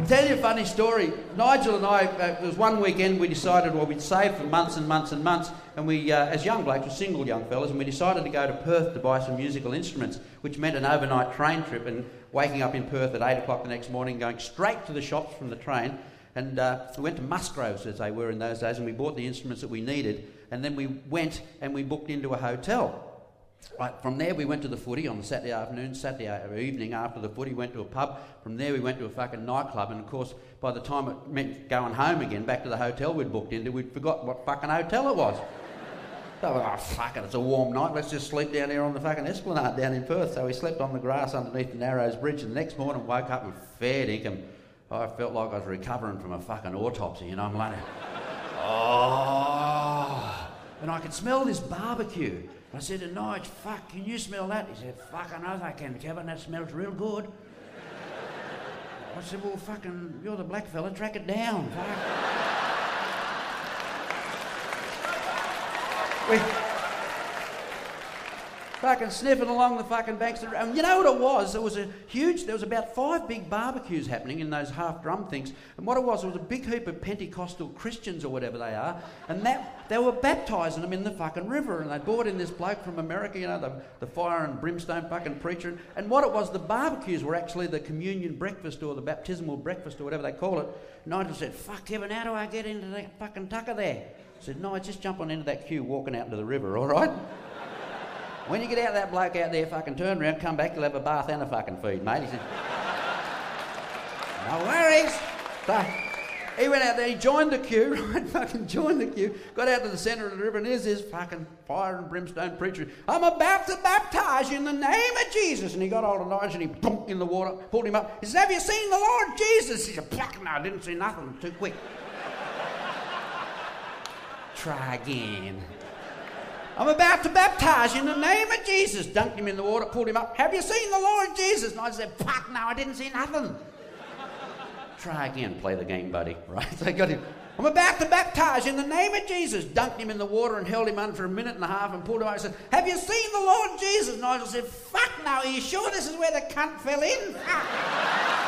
tell you a funny story. Nigel and I, it was one weekend we decided, well, we'd saved for months and months and months, and we, as young blokes, were single young fellas, and we decided to go to Perth to buy some musical instruments, which meant an overnight train trip and waking up in Perth at 8 o'clock the next morning, going straight to the shops from the train, and we went to Musgroves, as they were in those days, and we bought the instruments that we needed, and then we went and we booked into a hotel. Right, from there we went to the footy on the Saturday afternoon. Saturday evening after the footy went to a pub. From there we went to a fucking nightclub, and of course by the time it meant going home again back to the hotel we'd booked into, we'd forgot what fucking hotel it was. So, oh fuck it, it's a warm night, let's just sleep down here on the fucking Esplanade down in Perth. So we slept on the grass underneath the Narrows Bridge, and the next morning woke up with fair dinkum. I felt like I was recovering from a fucking autopsy, you know. I'm like, oh, and I could smell this barbecue. I said to Nige, fuck, can you smell that? He said, fuck, I know I can, Kevin, that smells real good. I said, well, fucking, you're the black fella, track it down, fuck. We fucking sniffing along the fucking banks of the... And you know what it was? There was about 5 big barbecues happening in those half-drum things. And what it was a big heap of Pentecostal Christians or whatever they are. And they were baptising them in the fucking river. And they brought in this bloke from America, you know, the fire and brimstone fucking preacher. And what it was, the barbecues were actually the communion breakfast or the baptismal breakfast or whatever they call it. Nigel said, fuck, Kevin, how do I get into that fucking tucker there? I said, no, just jump on into that queue walking out into the river, all right? When you get out that bloke out there, fucking turn around, come back, you'll have a bath and a fucking feed, mate. He said, no worries. So he went out there, he joined the queue, right? Fucking joined the queue, got out to the centre of the river, and here's this fucking fire and brimstone preacher. I'm about to baptise you in the name of Jesus. And he got hold of Nigel and he boom in the water, pulled him up. He said, have you seen the Lord Jesus? He said, fuck no, I didn't see nothing, too quick. Try again. I'm about to baptise you in the name of Jesus. Dunked him in the water, pulled him up. Have you seen the Lord Jesus? And I said, fuck no, I didn't see nothing. Try again, play the game, buddy. Right? So I got him. I'm about to baptise you in the name of Jesus. Dunked him in the water and held him under for a minute and a half and pulled him up and said, have you seen the Lord Jesus? And I said, fuck no, are you sure this is where the cunt fell in? Fuck.